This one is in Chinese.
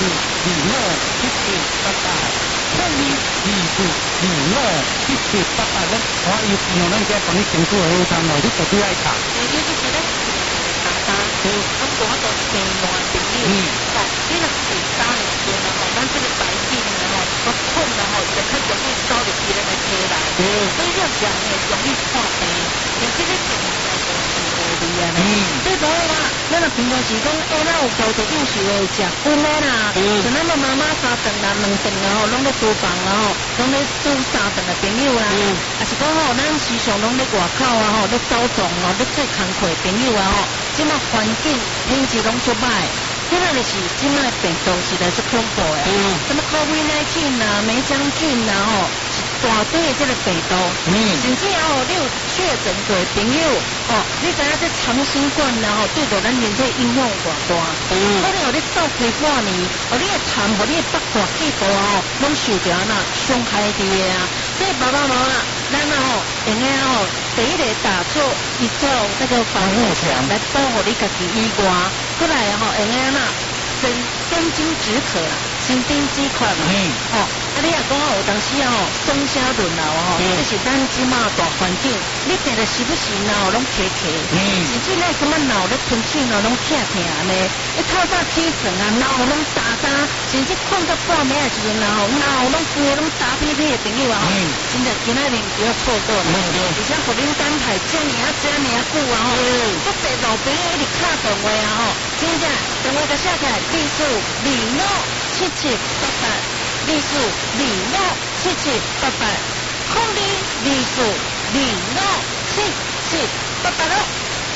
257788，我有朋友咱家帮你评估好餐哦，你绝对爱读。 你就是咧大家，咁我就平乱朋友，你若是打的时阵吼，咱这个白景吼，我困了吼，就较容易走入去咱个体内，所以这样呢容易破病，而且咧病无味啊呢。对无啦，咱若平常时讲，咱有高度饮食的食薰的啦，像咱妈妈3顿啦、2顿啦吼，拢咧厨房啦吼，拢咧煮3顿的朋友啦，也是讲吼，咱时常拢咧外口啊吼，咧走动哦，咧做工课朋友啊吼，即马环境品质拢足歹。即摆就是即摆病毒实在是恐怖诶，什么 COVID-19 啦、梅将军啦吼，是大堆的这个病毒，甚至吼你有确诊过朋友，你知影这长新冠啦吼，对到咱人体影响偌大，可能你走开半年，你的痰和你的腹大气部吼，拢受着那伤害伫的啊，所以爸爸妈妈，咱吼应该吼第一个打出一罩那个防护墙来保护你家己以外，过来吼应该那身经止渴啦，心丁饥渴嘛，你也讲有当时松虾轮流这是咱即马大环境，你病得时不时脑拢咳咳，甚至咱什么脑咧吞气脑拢痛痛安尼，透早起床啊脑拢打打，甚至困到半暝的时阵脑拢规拢打屁屁的朋友啊，真的今仔日不要错过了，而且互恁等待这么久啊足侪老朋友一直敲电话啊真正电话就写起来257788。25757788，控制25757788咯。